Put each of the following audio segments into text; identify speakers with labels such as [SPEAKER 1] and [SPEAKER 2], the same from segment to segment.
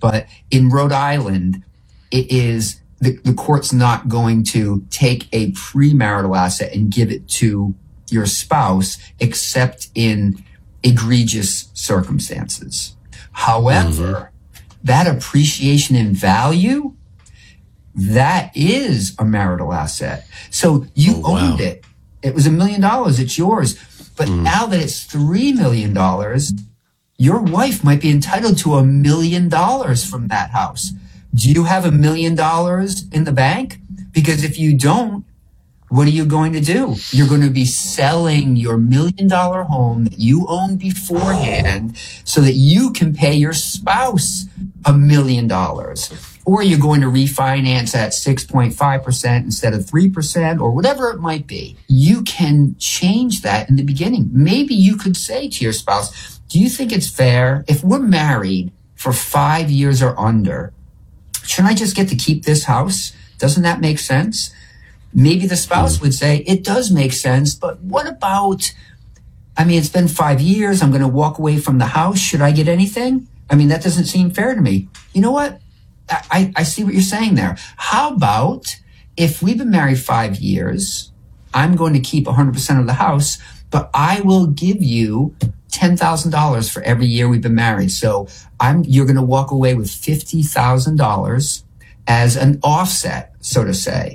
[SPEAKER 1] But in Rhode Island, it is the court's not going to take a premarital asset and give it to your spouse except in egregious circumstances. However, that appreciation in value, that is a marital asset. So you owned it. It was $1 million. It's yours. But now that it's $3 million, your wife might be entitled to $1 million from that house. Do you have $1 million in the bank? Because if you don't, what are you going to do? You're going to be selling your $1 million home that you owned beforehand so that you can pay your spouse $1 million. Or you're going to refinance at 6.5% instead of 3% or whatever it might be. You can change that in the beginning. Maybe you could say to your spouse, do you think it's fair if we're married for 5 years or under? Shouldn't I just get to keep this house? Doesn't that make sense? Maybe the spouse would say, it does make sense, but what about, it's been 5 years. I'm going to walk away from the house. Should I get anything? That doesn't seem fair to me. You know what? I see what you're saying there. How about if we've been married 5 years, I'm going to keep 100% of the house, but I will give you $10,000 for every year we've been married. So you're going to walk away with $50,000 as an offset, so to say.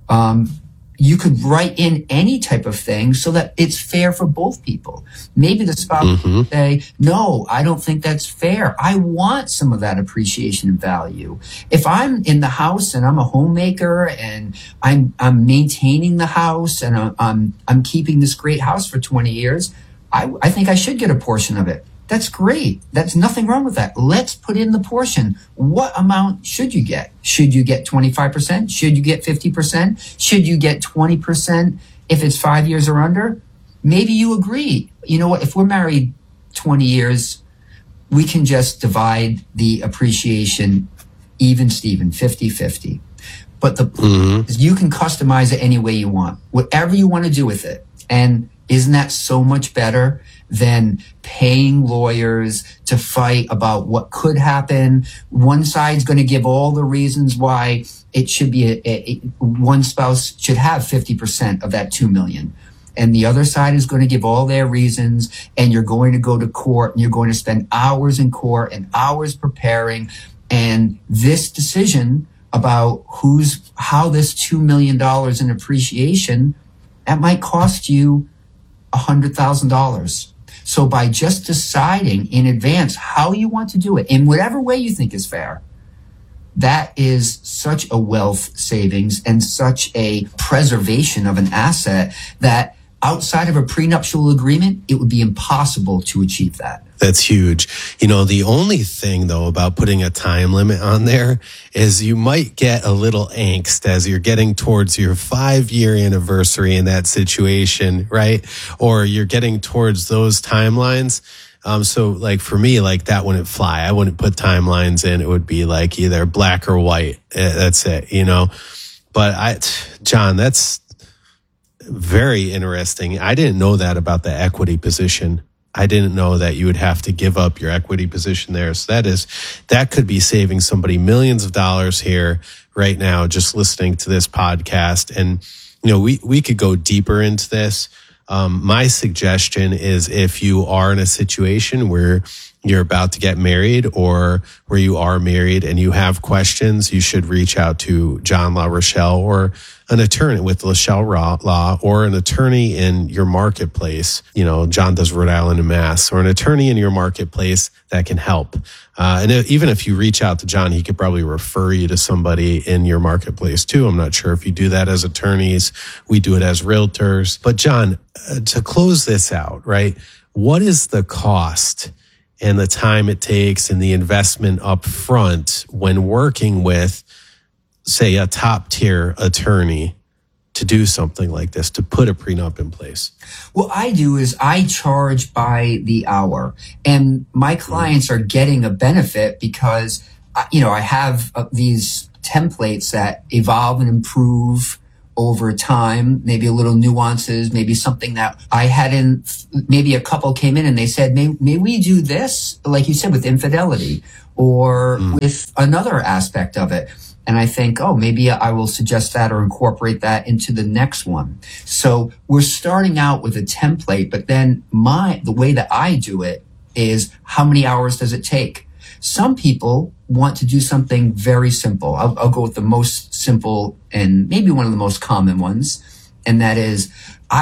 [SPEAKER 1] You could write in any type of thing so that it's fair for both people. Maybe the spouse would say, no, I don't think that's fair. I want some of that appreciation and value. If I'm in the house and I'm a homemaker and I'm maintaining the house and I'm keeping this great house for 20 years, I think I should get a portion of it. That's great. That's nothing wrong with that. Let's put in the portion. What amount should you get? Should you get 25%? Should you get 50%? Should you get 20% if it's 5 years or under? Maybe you agree. You know what? If we're married 20 years, we can just divide the appreciation even, Steven, 50-50. But the point is you can customize it any way you want, whatever you want to do with it. And isn't that so much better than paying lawyers to fight about what could happen? One side's going to give all the reasons why it should be one spouse should have 50% of that $2 million. And the other side is going to give all their reasons, and you're going to go to court and you're going to spend hours in court and hours preparing. And this decision about how this $2 million in appreciation, that might cost you $100,000. So by just deciding in advance how you want to do it in whatever way you think is fair, that is such a wealth savings and such a preservation of an asset that outside of a prenuptial agreement, it would be impossible to achieve that.
[SPEAKER 2] That's huge. The only thing, though, about putting a time limit on there is you might get a little angst as you're getting towards your 5-year anniversary in that situation, right? Or you're getting towards those timelines. So like for me, like that wouldn't fly. I wouldn't put timelines in. It would be like either black or white. That's it, But John, that's very interesting. I didn't know that about the equity position. I didn't know that you would have to give up your equity position there. So that could be saving somebody millions of dollars here right now, just listening to this podcast. And, we could go deeper into this. My suggestion is if you are in a situation where you're about to get married or where you are married and you have questions, you should reach out to John LaRochelle or an attorney with LaRochelle Law or an attorney in your marketplace. John does Rhode Island and Mass, or an attorney in your marketplace that can help. And even if you reach out to John, he could probably refer you to somebody in your marketplace too. I'm not sure if you do that as attorneys. We do it as realtors. But John, to close this out, right? What is the cost and the time it takes and the investment up front when working with, say, a top tier attorney to do something like this, to put a prenup in place?
[SPEAKER 1] What I do is I charge by the hour, and my clients are getting a benefit because, I have these templates that evolve and improve over time, maybe a little nuances, maybe something that I hadn't, maybe a couple came in and they said, may we do this? Like you said, with infidelity or with another aspect of it. And I think, oh, maybe I will suggest that or incorporate that into the next one. So we're starting out with a template, but then the way that I do it is how many hours does it take? Some people want to do something very simple. I'll go with the most simple and maybe one of the most common ones. And that is,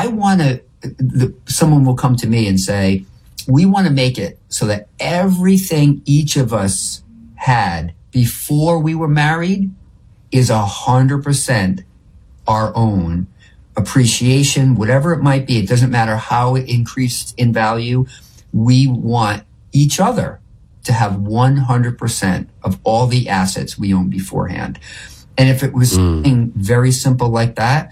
[SPEAKER 1] someone will come to me and say, we want to make it so that everything each of us had before we were married is 100% our own. Appreciation, whatever it might be, it doesn't matter how it increased in value. We want each other to have 100% of all the assets we own beforehand. And if it was something very simple like that,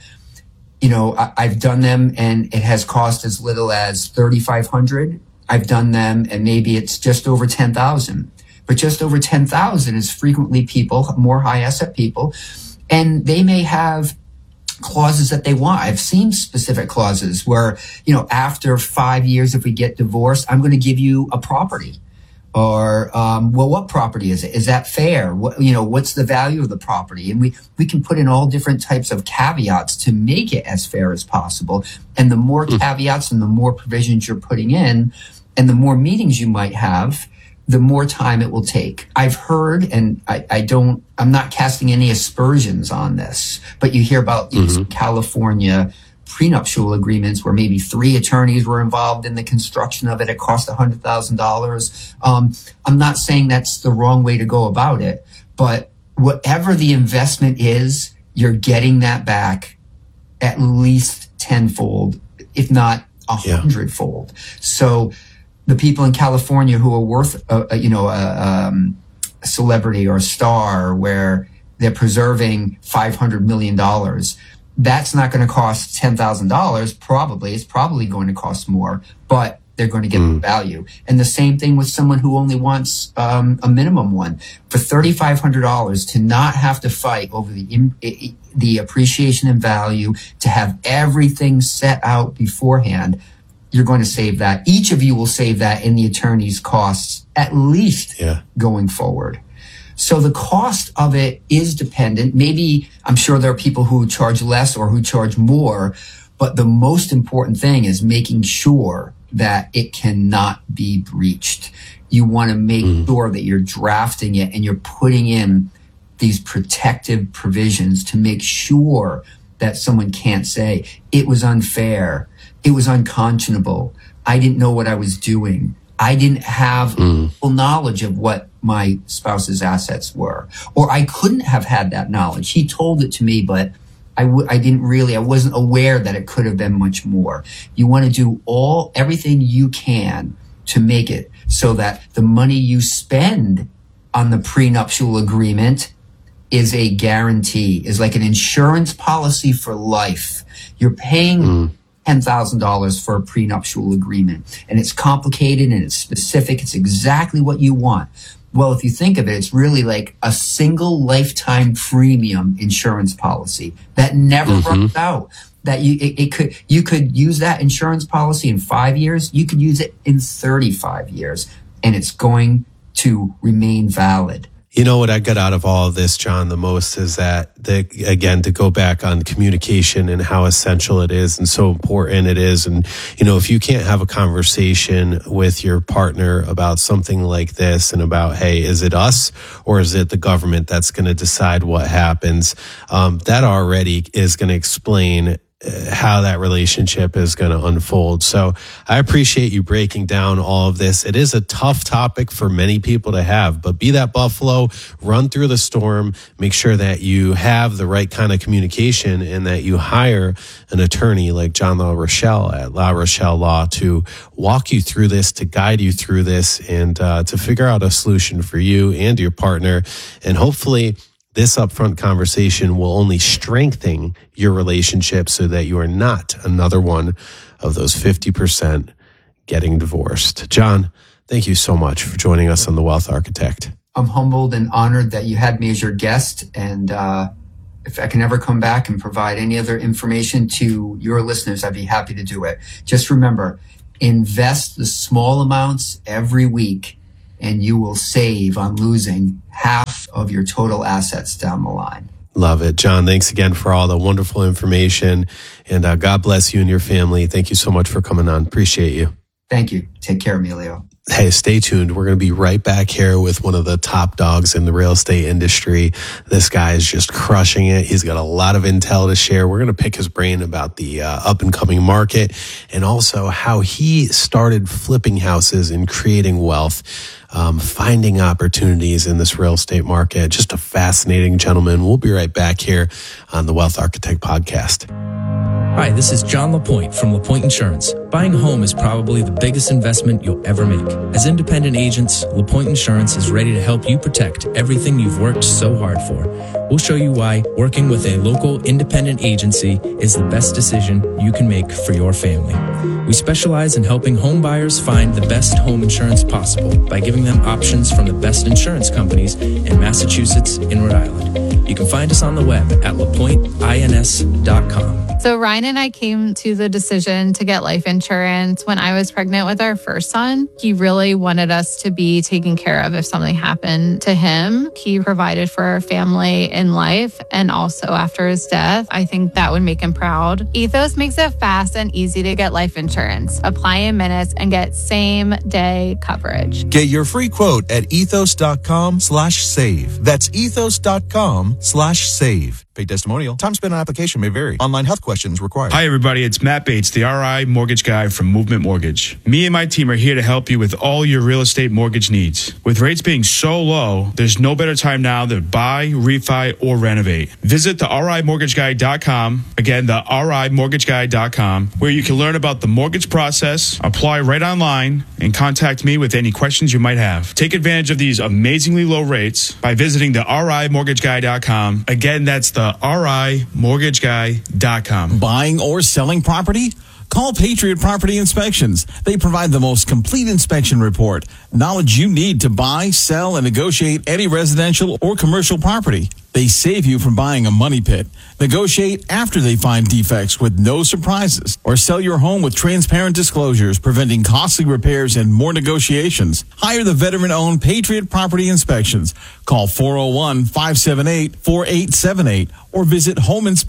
[SPEAKER 1] I've done them and it has cost as little as $3,500. I've done them and maybe it's just over $10,000. But just over 10,000 is frequently people, more high asset people, and they may have clauses that they want. I've seen specific clauses where, after 5 years, if we get divorced, I'm going to give you a property. Or, what property is it? Is that fair? What's the value of the property? And we can put in all different types of caveats to make it as fair as possible. And the more caveats and the more provisions you're putting in and the more meetings you might have, the more time it will take. I've heard, and I'm not casting any aspersions on this, but you hear about these California prenuptial agreements where maybe 3 attorneys were involved in the construction of it. It cost $100,000. I'm not saying that's the wrong way to go about it, but whatever the investment is, you're getting that back at least tenfold, if not 100-fold. So the people in California who are worth, a celebrity or a star where they're preserving $500 million, that's not going to cost $10,000. Probably. It's probably going to cost more, but they're going to get the value. And the same thing with someone who only wants a minimum one. For $3,500 to not have to fight over the appreciation and value, to have everything set out beforehand, you're going to save that. Each of you will save that in the attorney's costs, at least going forward. So the cost of it is dependent. Maybe I'm sure there are people who charge less or who charge more, but the most important thing is making sure that it cannot be breached. You want to make sure that you're drafting it and you're putting in these protective provisions to make sure that someone can't say, it was unfair, it was unconscionable, I didn't know what I was doing, I didn't have full knowledge of what my spouse's assets were, or I couldn't have had that knowledge. He told it to me, but I wasn't aware that it could have been much more. You want to do everything you can to make it so that the money you spend on the prenuptial agreement is a guarantee, is like an insurance policy for life. You're paying $10,000 for a prenuptial agreement, and it's complicated and it's specific. It's exactly what you want. Well, if you think of it, it's really like a single lifetime premium insurance policy that never runs out. That you could use that insurance policy in 5 years. You could use it in 35 years, and it's going to remain valid.
[SPEAKER 2] You know what I got out of all of this, John, the most is that, again, to go back on communication and how essential it is and so important it is. And, if you can't have a conversation with your partner about something like this and about, hey, is it us or is it the government that's going to decide what happens? That already is going to explain how that relationship is going to unfold. So I appreciate you breaking down all of this. It is a tough topic for many people to have, but be that buffalo, run through the storm, make sure that you have the right kind of communication and that you hire an attorney like John LaRochelle at La Rochelle Law to walk you through this, to guide you through this, and to figure out a solution for you and your partner. And hopefully this upfront conversation will only strengthen your relationship so that you are not another one of those 50% getting divorced. John, thank you so much for joining us on The Wealth Architect.
[SPEAKER 1] I'm humbled and honored that you had me as your guest, and if I can ever come back and provide any other information to your listeners, I'd be happy to do it. Just remember, invest the small amounts every week and you will save on losing half of your total assets down the line.
[SPEAKER 2] Love it. John, thanks again for all the wonderful information. And God bless you and your family. Thank you so much for coming on. Appreciate you.
[SPEAKER 1] Thank you. Take care, Emilio.
[SPEAKER 2] Hey, stay tuned. We're going to be right back here with one of the top dogs in the real estate industry. This guy is just crushing it. He's got a lot of intel to share. We're going to pick his brain about the up and coming market and also how he started flipping houses and creating wealth, finding opportunities in this real estate market. Just a fascinating gentleman. We'll be right back here on the Wealth Architect Podcast.
[SPEAKER 3] Hi, this is John LaPointe from LaPointe Insurance. Buying a home is probably the biggest investment you'll ever make. As independent agents, LaPointe Insurance is ready to help you protect everything you've worked so hard for. We'll show you why working with a local independent agency is the best decision you can make for your family. We specialize in helping home buyers find the best home insurance possible by giving them options from the best insurance companies in Massachusetts and Rhode Island. You can find us on the web at lapointeins.com.
[SPEAKER 4] So Ryan and I came to the decision to get life insurance when I was pregnant with our first son. He really wanted us to be taken care of if something happened to him. He provided for our family in life and also after his death. I think that would make him proud. Ethos makes it fast and easy to get life insurance. Apply in minutes and get same day coverage.
[SPEAKER 5] Get your free quote at ethos.com/save. That's ethos.com/save. Paid testimonial. Time spent on application may vary. Online health questions required.
[SPEAKER 6] Hi, everybody. It's Matt Bates, the RI mortgage guy from Movement Mortgage. Me and my team are here to help you with all your real estate mortgage needs. With rates being so low, there's no better time now to buy, refi, or renovate. Visit the RIMortgageGuy.com. Again, the RIMortgageGuy.com, where you can learn about the mortgage process, apply right online, and contact me with any questions you might have. Take advantage of these amazingly low rates by visiting the RIMortgageGuy.com. Again, that's the RIMortgageGuy.com.
[SPEAKER 7] Buying or selling property? Call Patriot Property Inspections. They provide the most complete inspection report, knowledge you need to buy, sell, and negotiate any residential or commercial property. They save you from buying a money pit. Negotiate after they find defects with no surprises, or sell your home with transparent disclosures, preventing costly repairs and more negotiations. Hire the veteran-owned Patriot Property Inspections. Call 401-578-4878 or visit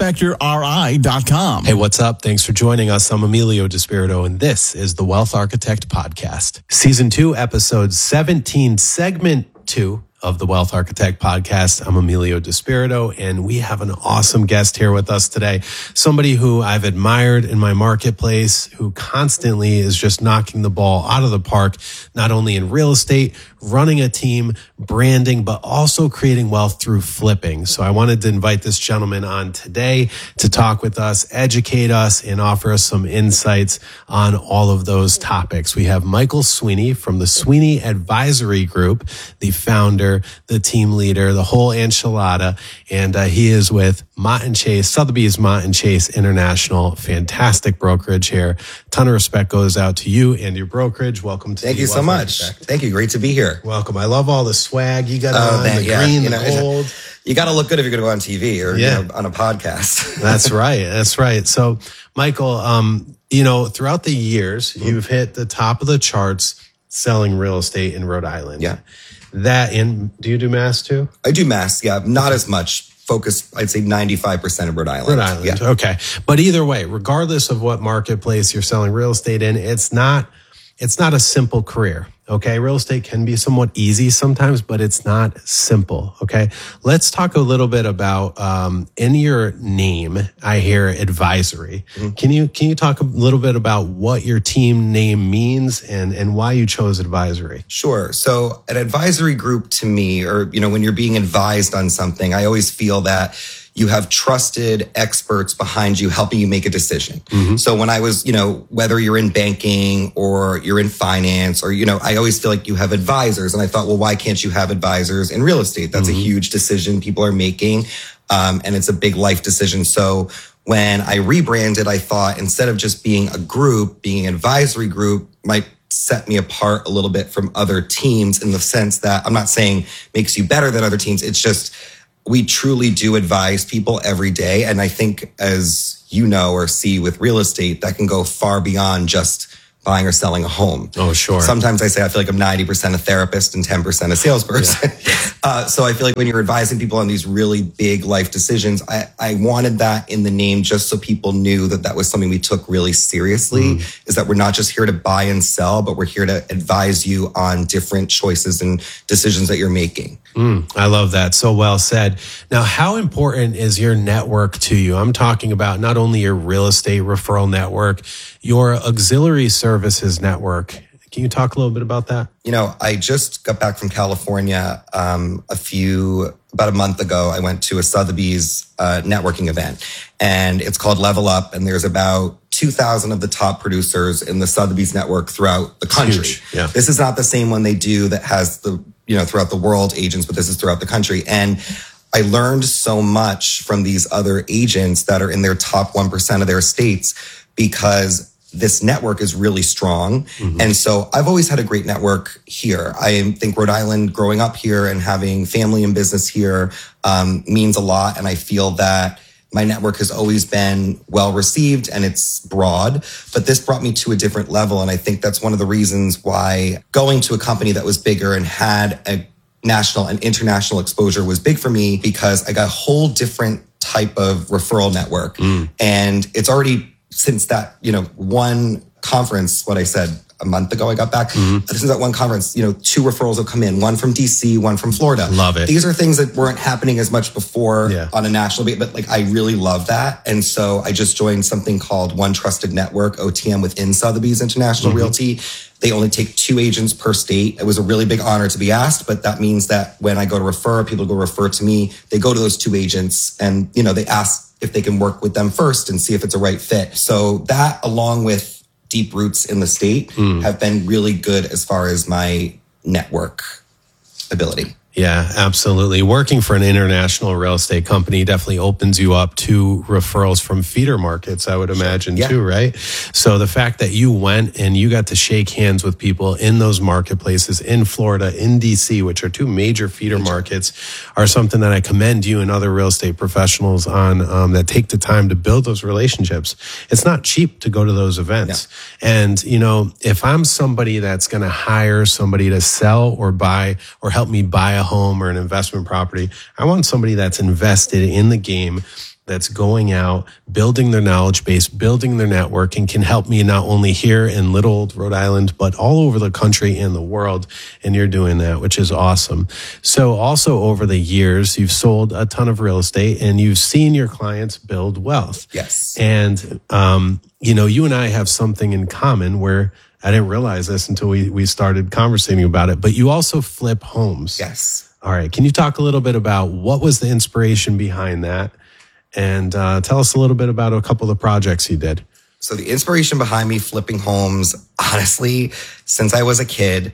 [SPEAKER 7] homeinspectorri.com.
[SPEAKER 2] Hey, what's up? Thanks for joining us. I'm Emilio Despirito, and this is the Wealth Architect Podcast. Season 2, Episode 17, Segment 2 of the Wealth Architect Podcast. I'm Emilio Despirito, and we have an awesome guest here with us today. Somebody who I've admired in my marketplace, who constantly is just knocking the ball out of the park, not only in real estate, running a team, branding, but also creating wealth through flipping. So I wanted to invite this gentleman on today to talk with us, educate us, and offer us some insights on all of those topics. We have Michael Sweeney from the Sweeney Advisory Group, the founder, the team leader, the whole enchilada, and he is with Mott & Chase, Sotheby's Mott & Chase International. Fantastic brokerage here. Ton of respect goes out to you and your brokerage. Welcome to
[SPEAKER 8] Thank you so much. Thank you. Great to be here.
[SPEAKER 2] Welcome. I love all the swag you got on, the green, the gold.
[SPEAKER 8] You got to look good if you're going to go on TV or on a podcast.
[SPEAKER 2] That's right. That's right. So, Michael, throughout the years, you've hit the top of the charts selling real estate in Rhode Island.
[SPEAKER 8] Yeah.
[SPEAKER 2] Do you do Mass too?
[SPEAKER 8] I do Mass. Yeah. Not as much. Focus, I'd say 95% of Rhode Island.
[SPEAKER 2] Rhode Island. Yeah. Okay. But either way, regardless of what marketplace you're selling real estate in, it's not a simple career. Okay. Real estate can be somewhat easy sometimes, but it's not simple. Okay. Let's talk a little bit about, in your name, I hear advisory. Mm-hmm. Can you talk a little bit about what your team name means and why you chose advisory?
[SPEAKER 8] Sure. So an advisory group to me, or, when you're being advised on something, I always feel that you have trusted experts behind you helping you make a decision. Mm-hmm. So when I was, whether you're in banking or you're in finance or, I always feel like you have advisors. And I thought, well, why can't you have advisors in real estate? That's mm-hmm. a huge decision people are making. And it's a big life decision. So when I rebranded, I thought instead of just being a group, being an advisory group might set me apart a little bit from other teams in the sense that I'm not saying makes you better than other teams. It's just, we truly do advise people every day. And I think, as you know or see with real estate, that can go far beyond just buying or selling a home.
[SPEAKER 2] Oh, sure.
[SPEAKER 8] Sometimes I say I feel like I'm 90% a therapist and 10% a salesperson. Yeah. So I feel like when you're advising people on these really big life decisions, I wanted that in the name just so people knew that that was something we took really seriously, is that we're not just here to buy and sell, but we're here to advise you on different choices and decisions that you're making.
[SPEAKER 2] I love that. So well said. Now, how important is your network to you? I'm talking about not only your real estate referral network, your auxiliary services network. Can you talk a little bit about that?
[SPEAKER 8] You know, I just got back from California about a month ago. I went to a Sotheby's networking event, and it's called Level Up. And there's about 2,000 of the top producers in the Sotheby's network throughout the country.
[SPEAKER 2] Yeah.
[SPEAKER 8] This is not the same one they do that has the, throughout the world agents, but this is throughout the country. And I learned so much from these other agents that are in their top 1% of their states, because this network is really strong. And so I've always had a great network here. I think Rhode Island, growing up here and having family and business here, means a lot. And I feel that my network has always been well received and it's broad, but this brought me to a different level. And I think that's one of the reasons why going to a company that was bigger and had a national and international exposure was big for me, because I got a whole different type of referral network. And it's already, since that, one conference, what I said a month ago, I got back. This is that one conference, 2 referrals will come in, one from DC, one from Florida.
[SPEAKER 2] Love it.
[SPEAKER 8] These are things that weren't happening as much before on a national basis, but I really love that. And so I just joined something called One Trusted Network, OTM, within Sotheby's International Realty. They only take 2 agents per state. It was a really big honor to be asked, but that means that when I go to refer, people go refer to me, they go to those 2 agents and, they ask if they can work with them first and see if it's a right fit. So that, along with deep roots in the state, have been really good as far as my network ability.
[SPEAKER 2] Yeah, absolutely. Working for an international real estate company definitely opens you up to referrals from feeder markets, I would imagine, too, right? So the fact that you went and you got to shake hands with people in those marketplaces in Florida, in DC, which are 2 major feeder markets, are something that I commend you and other real estate professionals on, that take the time to build those relationships. It's not cheap to go to those events. And, if I'm somebody that's going to hire somebody to sell or buy or help me buy a home or an investment property, I want somebody that's invested in the game, that's going out, building their knowledge base, building their network, and can help me not only here in little old Rhode Island, but all over the country and the world. And you're doing that, which is awesome. So also over the years, you've sold a ton of real estate and you've seen your clients build wealth.
[SPEAKER 8] Yes.
[SPEAKER 2] And, you and I have something in common where I didn't realize this until we started conversating about it, but you also flip homes.
[SPEAKER 8] Yes.
[SPEAKER 2] All right. Can you talk a little bit about what was the inspiration behind that? And tell us a little bit about a couple of the projects you did.
[SPEAKER 8] So the inspiration behind me flipping homes, honestly, since I was a kid,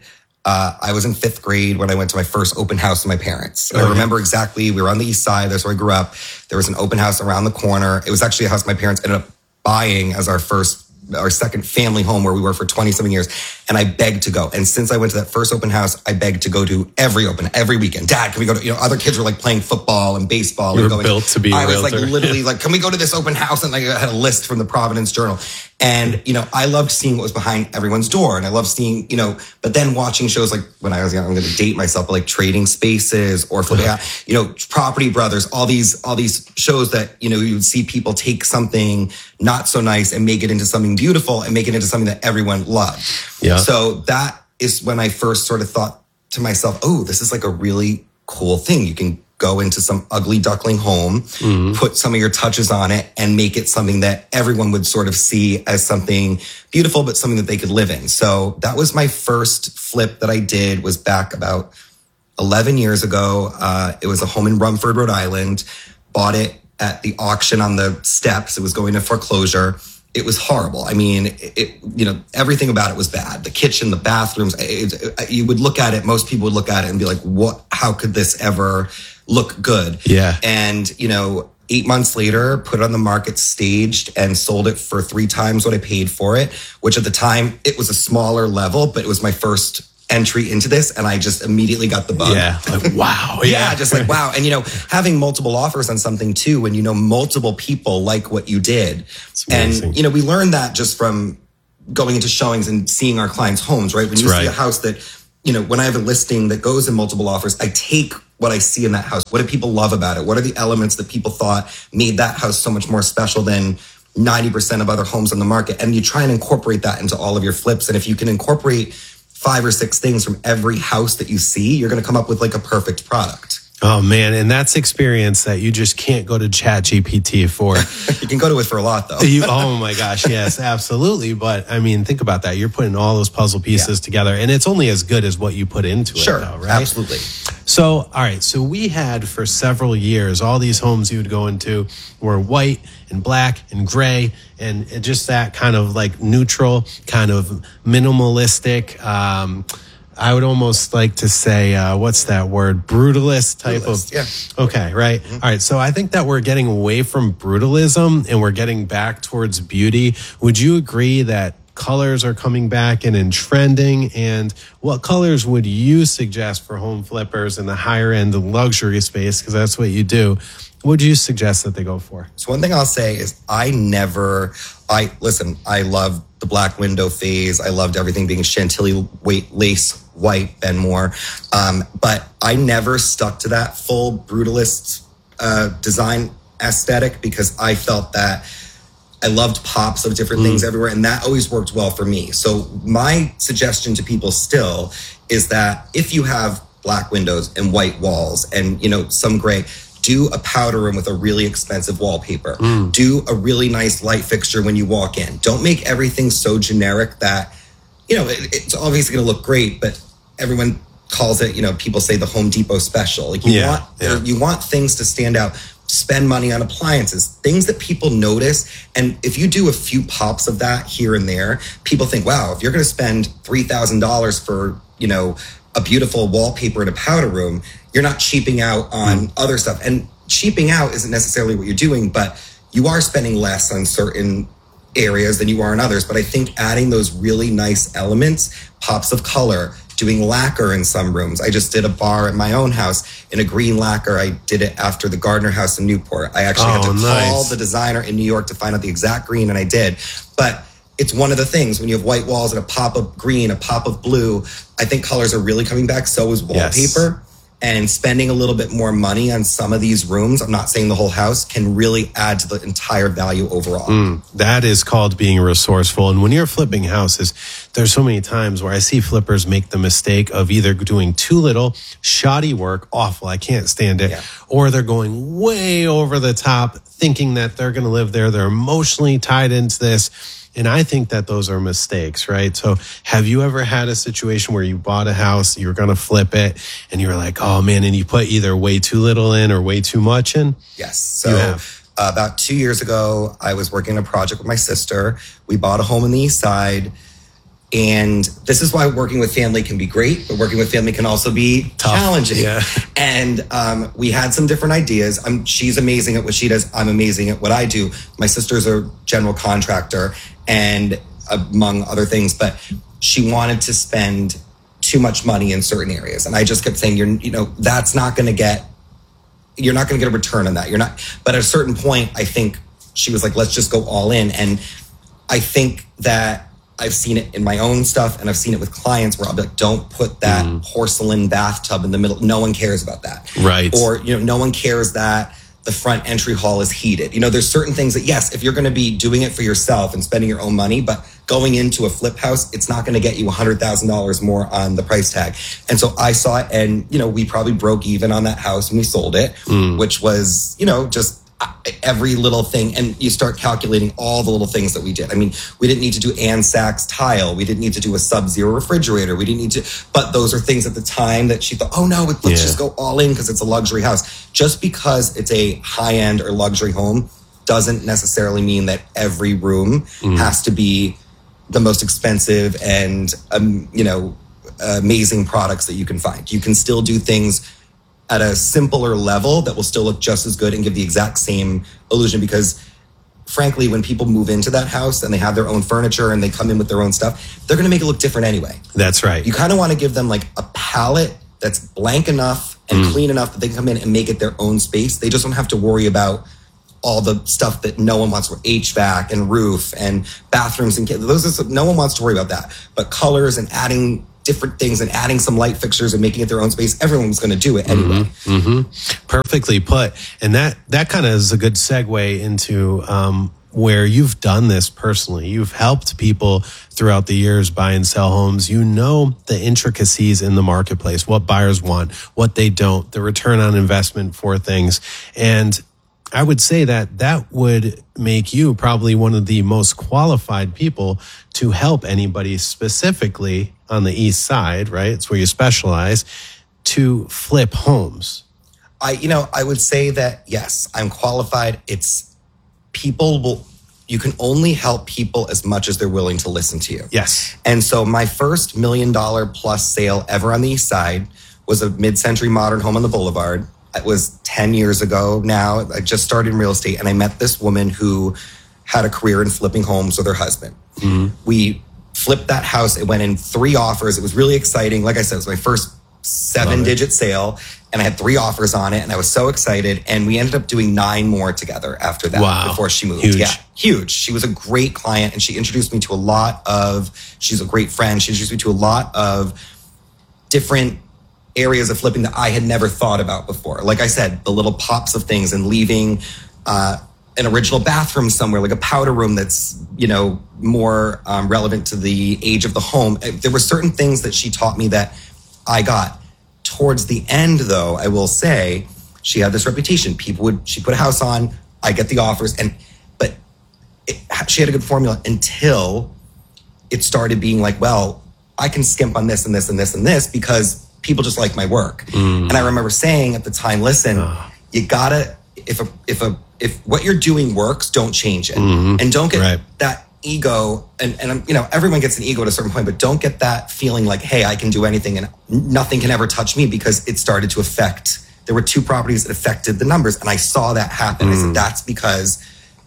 [SPEAKER 8] I was in 5th grade when I went to my first open house with my parents. And I remember exactly, we were on the east side. That's where I grew up. There was an open house around the corner. It was actually a house my parents ended up buying as our second family home, where we were for 27 years. And I begged to go. And since I went to that first open house, I begged to go to every weekend. Dad, can we go to, other kids were playing football and baseball.
[SPEAKER 2] You were built to be a realtor.
[SPEAKER 8] I was literally can we go to this open house? And I had a list from the Providence Journal. And, I loved seeing what was behind everyone's door. And I loved seeing, but then watching shows like when I was young, I'm going to date myself, but like Trading Spaces or Flipping Out, Property Brothers, all these shows that, you would see people take something not so nice and make it into something beautiful and make it into something that everyone loved. Yeah. So that is when I first sort of thought to myself, oh, this is like a really cool thing. You can go into some ugly duckling home, put some of your touches on it, and make it something that everyone would sort of see as something beautiful, but something that they could live in. So that was my first flip that I did, was back about 11 years ago. It was a home in Rumford, Rhode Island. Bought it at the auction on the steps. It was going to foreclosure. It was horrible. I mean, everything about it was bad. The kitchen, the bathrooms, you would look at it, most people would look at it and be like, what, how could this ever look good?
[SPEAKER 2] Yeah.
[SPEAKER 8] And, 8 months later, put it on the market, staged, and sold it for 3 times what I paid for it, which at the time, it was a smaller level, but it was my first entry into this, and I just immediately got the bug.
[SPEAKER 2] Yeah. Like, wow.
[SPEAKER 8] Yeah, just like, wow. And, having multiple offers on something too, when multiple people like what you did. And, we learned that just from going into showings and seeing our clients' homes, right? When you see a house that, when I have a listing that goes in multiple offers, I take what I see in that house. What do people love about it? What are the elements that people thought made that house so much more special than 90% of other homes on the market? And you try and incorporate that into all of your flips. And if you can incorporate 5 or 6 things from every house that you see, you're going to come up with like a perfect product.
[SPEAKER 2] Oh man, and that's experience that you just can't go to ChatGPT for.
[SPEAKER 8] You can go to it for a lot though.
[SPEAKER 2] Oh my gosh, yes, absolutely. But I mean, think about that. You're putting all those puzzle pieces together, and it's only as good as what you put into it, though, right?
[SPEAKER 8] Absolutely.
[SPEAKER 2] So, all right. So we had for several years, all these homes you would go into were white and black and gray and just that kind of like neutral, kind of minimalistic, I would almost like to say, what's that word? Brutalist type of.
[SPEAKER 8] Yeah.
[SPEAKER 2] Okay, right. Mm-hmm. All right. So I think that we're getting away from brutalism and we're getting back towards beauty. Would you agree that colors are coming back and in trending? And what colors would you suggest for home flippers in the higher end luxury space? Because that's what you do. What would you suggest that they go for?
[SPEAKER 8] So one thing I'll say is I love the black window phase. I loved everything being Chantilly lace white and more. But I never stuck to that full brutalist design aesthetic because I felt that I loved pops of different things everywhere. And that always worked well for me. So my suggestion to people still is that if you have black windows and white walls and, some gray, do a powder room with a really expensive wallpaper. Do a really nice light fixture when you walk in. Don't make everything so generic that, it's obviously going to look great, but everyone calls it, people say the Home Depot special. Like you want things to stand out. Spend money on appliances, things that people notice. And if you do a few pops of that here and there, people think, wow, if you're going to spend $3,000 for, a beautiful wallpaper in a powder room, you're not cheaping out on other stuff. And cheaping out isn't necessarily what you're doing, but you are spending less on certain areas than you are in others. But I think adding those really nice elements, pops of color, doing lacquer in some rooms. I just did a bar at my own house in a green lacquer. I did it after the Gardner House in Newport. I actually had to call the designer in New York to find out the exact green, and I did. But it's one of the things when you have white walls and a pop of green, a pop of blue, I think colors are really coming back. So is wallpaper. Yes. And spending a little bit more money on some of these rooms, I'm not saying the whole house, can really add to the entire value overall.
[SPEAKER 2] That is called being resourceful. And when you're flipping houses, there's so many times where I see flippers make the mistake of either doing too little, shoddy work, awful, I can't stand it, or they're going way over the top, thinking that they're going to live there. They're emotionally tied into this. And I think that those are mistakes, right? So have you ever had a situation where you bought a house, you were going to flip it, and you were like, oh man, and you put either way too little in or way too much in?
[SPEAKER 8] Yes. So about 2 years ago, I was working on a project with my sister. We bought a home on the east side. And this is why working with family can be great, but working with family can also be challenging. Yeah. And we had some different ideas. She's amazing at what she does. I'm amazing at what I do. My sister's a general contractor, and among other things, but she wanted to spend too much money in certain areas. And I just kept saying, you're not going to get a return on that. But at a certain point, I think she was like, let's just go all in. And I think that I've seen it in my own stuff, and I've seen it with clients where I'll be like, don't put that porcelain bathtub in the middle. No one cares about that.
[SPEAKER 2] Right.
[SPEAKER 8] Or, no one cares that the front entry hall is heated. There's certain things that, yes, if you're going to be doing it for yourself and spending your own money, but going into a flip house, it's not going to get you $100,000 more on the price tag. And so I saw it, and, we probably broke even on that house when we sold it, which was, just every little thing. And you start calculating all the little things that we did. I mean, we didn't need to do Ann Sachs tile. We didn't need to do a Sub-Zero refrigerator. We didn't need to, but those are things at the time that she thought, oh no, let's just go all in because it's a luxury house. Just because it's a high end or luxury home doesn't necessarily mean that every room has to be the most expensive and, amazing products that you can find. You can still do things at a simpler level that will still look just as good and give the exact same illusion, because frankly, when people move into that house and they have their own furniture and they come in with their own stuff, they're going to make it look different anyway.
[SPEAKER 2] That's right.
[SPEAKER 8] You kind of want to give them like a palette that's blank enough and clean enough that they can come in and make it their own space. They just don't have to worry about all the stuff that no one wants, for HVAC and roof and bathrooms and no one wants to worry about that. But colors and adding different things and adding some light fixtures and making it their own space, everyone's going to do it anyway.
[SPEAKER 2] Perfectly put. And that kind of is a good segue into where you've done this personally. You've helped people throughout the years buy and sell homes. You know the intricacies in the marketplace, what buyers want, what they don't, the return on investment for things. And I would say that would make you probably one of the most qualified people to help anybody specifically on the East Side, right? It's where you specialize, to flip homes.
[SPEAKER 8] I would say that, yes, I'm qualified. You can only help people as much as they're willing to listen to you.
[SPEAKER 2] Yes.
[SPEAKER 8] And so my first $1 million plus sale ever on the East Side was a mid-century modern home on the Boulevard. It was 10 years ago now. I just started in real estate, and I met this woman who had a career in flipping homes with her husband. We flipped that house. It went in 3 offers. It was really exciting. Like I said, it was my first 7-digit sale, and I had 3 offers on it, and I was so excited. And we ended up doing 9 more together after that before she moved.
[SPEAKER 2] Huge.
[SPEAKER 8] Yeah, huge. She was a she's a great friend. She introduced me to a lot of different areas of flipping that I had never thought about before. Like I said, the little pops of things and leaving an original bathroom somewhere, like a powder room that's, more relevant to the age of the home. There were certain things that she taught me that I got. Towards the end, though, I will say, she had this reputation. She put a house on, I get the offers, but she had a good formula until it started being like, well, I can skimp on this and this and this and this because people just like my work. And I remember saying at the time, listen, you gotta, if what you're doing works, don't change it. And don't get that ego. And everyone gets an ego at a certain point, but don't get that feeling like, hey, I can do anything and nothing can ever touch me, because it started to there were 2 properties that affected the numbers. And I saw that happen. I said, that's because,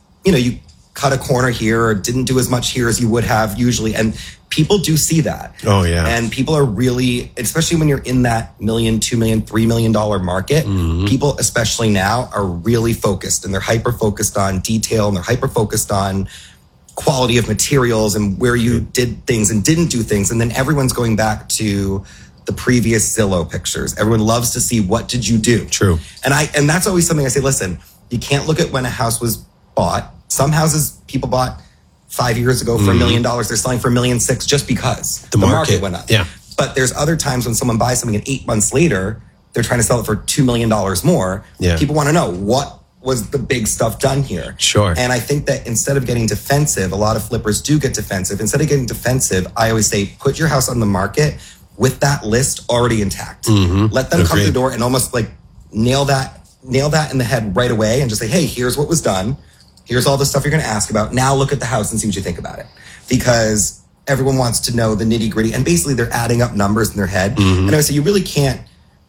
[SPEAKER 8] you cut a corner here or didn't do as much here as you would have usually. And people do see that.
[SPEAKER 2] Oh, yeah.
[SPEAKER 8] And people are really, especially when you're in that $1 million, $2 million, $3 million market, people, especially now, are really focused, and they're hyper-focused on detail, and they're hyper-focused on quality of materials and where you did things and didn't do things. And then everyone's going back to the previous Zillow pictures. Everyone loves to see, what did you do?
[SPEAKER 2] True.
[SPEAKER 8] And that's always something I say, listen, you can't look at when a house was bought. Some houses people bought 5 years ago for $1 million. They're selling for $1.6 million just because the market went up.
[SPEAKER 2] Yeah.
[SPEAKER 8] But there's other times when someone buys something and 8 months later, they're trying to sell it for $2 million more.
[SPEAKER 2] Yeah.
[SPEAKER 8] People want to know, what was the big stuff done here?
[SPEAKER 2] Sure.
[SPEAKER 8] And I think that instead of getting defensive, a lot of flippers do get defensive. Instead of getting defensive, I always say, put your house on the market with that list already intact. Let them come to the door and almost like nail that in the head right away, and just say, hey, here's what was done. Here's all the stuff you're going to ask about. Now look at the house and see what you think about it. Because everyone wants to know the nitty gritty. And basically they're adding up numbers in their head. And I would say, you really can't,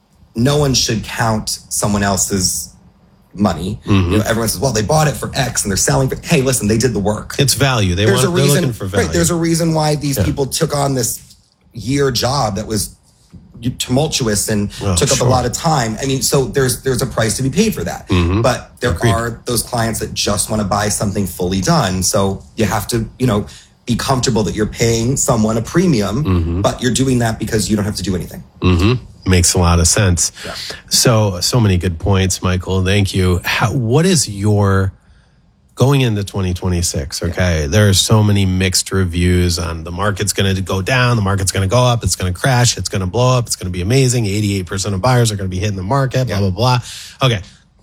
[SPEAKER 8] no one should count someone else's money. Everyone says, well, they bought it for X and they're selling for, hey, listen, they did the work.
[SPEAKER 2] It's value. They're looking for value.
[SPEAKER 8] Right, there's a reason why these people took on this year job that was tumultuous and took up a lot of time. I mean, so there's a price to be paid for that. But there are those clients that just want to buy something fully done. So you have to, be comfortable that you're paying someone a premium, but you're doing that because you don't have to do anything.
[SPEAKER 2] Makes a lot of sense. Yeah. So many good points, Michael. Thank you. What is your going into 2026? Okay. There are so many mixed reviews on the market's going to go down. The market's going to go up. It's going to crash. It's going to blow up. It's going to be amazing. 88% of buyers are going to be hitting the market, blah, blah, blah. Okay.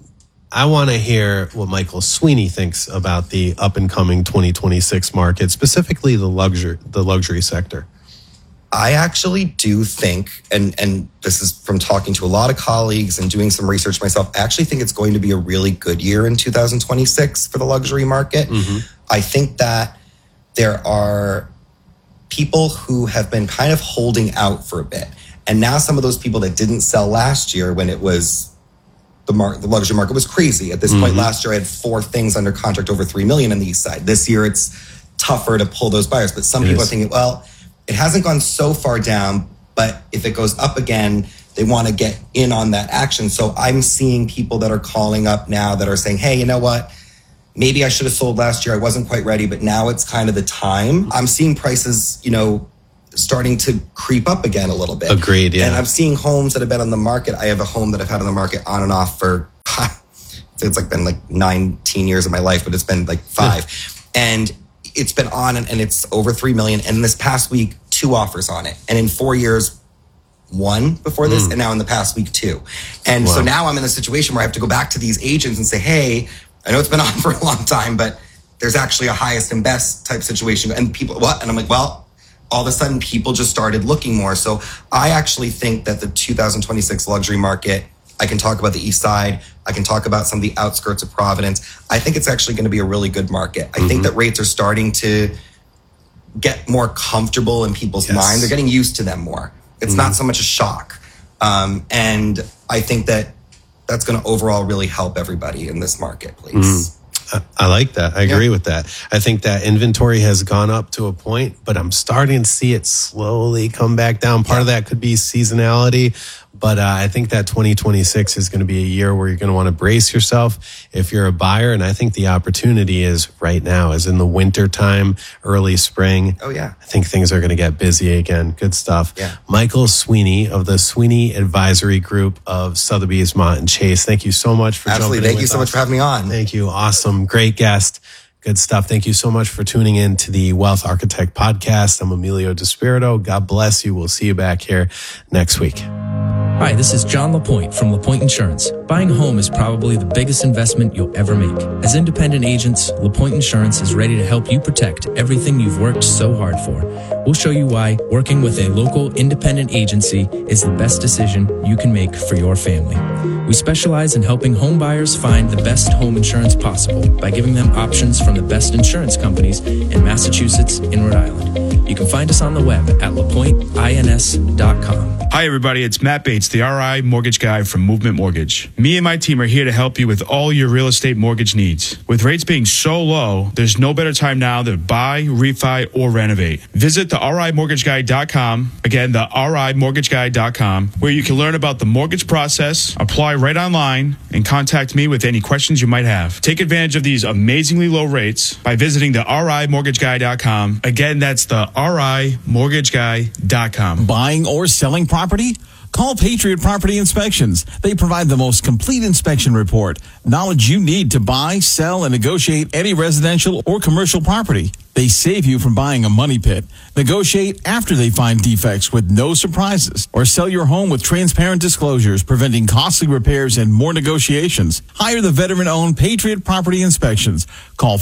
[SPEAKER 2] I want to hear what Michael Sweeney thinks about the up and coming 2026 market, specifically the luxury sector.
[SPEAKER 8] I actually do think, and this is from talking to a lot of colleagues and doing some research myself, I actually think it's going to be a really good year in 2026 for the luxury market. I think that there are people who have been kind of holding out for a bit. And now some of those people that didn't sell last year when it was the luxury market was crazy. At this point last year, I had 4 things under contract over $3 million on the East Side. This year, it's tougher to pull those buyers. But some people are thinking, well, it hasn't gone so far down, but if it goes up again, they want to get in on that action. So I'm seeing people that are calling up now that are saying, hey, you know what? Maybe I should have sold last year. I wasn't quite ready, but now it's kind of the time. I'm seeing prices, starting to creep up again a little bit.
[SPEAKER 2] Agreed, yeah.
[SPEAKER 8] And I'm seeing homes that have been on the market. I have a home that I've had on the market on and off for, it's been 19 years of my life, but it's been 5. And it's been on and it's over 3 million. And this past week, 2 offers on it. And in 4 years, 1 before this, and now in the past week, 2. And so now I'm in a situation where I have to go back to these agents and say, hey, I know it's been on for a long time, but there's actually a highest and best type situation. And people, what? And I'm like, well, all of a sudden people just started looking more. So I actually think that the 2026 luxury market, I can talk about the East Side, I can talk about some of the outskirts of Providence. I think it's actually going to be a really good market. I think that rates are starting to get more comfortable in people's mind. They're getting used to them more. It's not so much a shock. And I think that that's going to overall really help everybody in this marketplace.
[SPEAKER 2] I like that. I agree with that. I think that inventory has gone up to a point, but I'm starting to see it slowly come back down. Part of that could be seasonality, but I think that 2026 is going to be a year where you're going to want to brace yourself if you're a buyer. And I think the opportunity is right now, is in the winter time, early spring.
[SPEAKER 8] Oh, yeah.
[SPEAKER 2] I think things are going to get busy again. Good stuff.
[SPEAKER 8] Yeah.
[SPEAKER 2] Michael Sweeney of the Sweeney Advisory Group of Sotheby's, Mott and Chase. Thank you so much for
[SPEAKER 8] Absolutely.
[SPEAKER 2] jumping in
[SPEAKER 8] Thank you so much for having me on.
[SPEAKER 2] Thank you. Awesome. Great guest. Good stuff. Thank you so much for tuning in to the Wealth Architect Podcast. I'm Emilio Despirito. God bless you. We'll see you back here next week.
[SPEAKER 3] Hi, this is John LaPointe from LaPointe Insurance. Buying a home is probably the biggest investment you'll ever make. As independent agents, LaPointe Insurance is ready to help you protect everything you've worked so hard for. We'll show you why working with a local independent agency is the best decision you can make for your family. We specialize in helping home buyers find the best home insurance possible by giving them options from the best insurance companies in Massachusetts and Rhode Island. You can find us on the web at lapointeins.com.
[SPEAKER 6] Hi, everybody. It's Matt Bates, the RI mortgage guy from Movement Mortgage. Me and my team are here to help you with all your real estate mortgage needs. With rates being so low, there's no better time now to buy, refi, or renovate. Visit the RImortgageguy.com. Again, the RImortgageguy.com, where you can learn about the mortgage process, apply right online, and contact me with any questions you might have. Take advantage of these amazingly low rates by visiting the RImortgageguy.com. Again, that's the RImortgageguy.com.
[SPEAKER 7] Buying or selling property? Call Patriot Property Inspections. They provide the most complete inspection report, knowledge you need to buy, sell, and negotiate any residential or commercial property. They save you from buying a money pit. Negotiate after they find defects with no surprises, or sell your home with transparent disclosures, preventing costly repairs and more negotiations. Hire the veteran-owned Patriot Property Inspections. Call